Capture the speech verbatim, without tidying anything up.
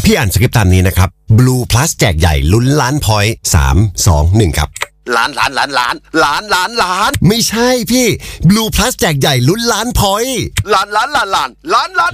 พี่อ่านสคริปต์ตามนี้นะครับ Blue Plus แจกใหญ่ลุ้นล้านพอยต์สาม สอง หนึ่งครับล้านล้านล้านล้านล้านล้านล้านไม่ใช่พี่ Blue Plus แจกใหญ่ลุ้นล้านพอยต์ล้านล้านล้านล้านล้านล้าน